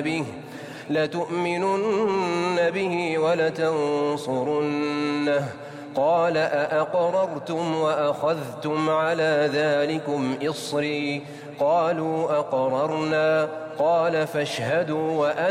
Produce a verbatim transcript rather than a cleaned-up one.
به لتؤمنن به ولتنصرنه قال أأقررتم وأخذتم على ذلكم إصري قالوا أقررنا قال فاشهدوا وأنا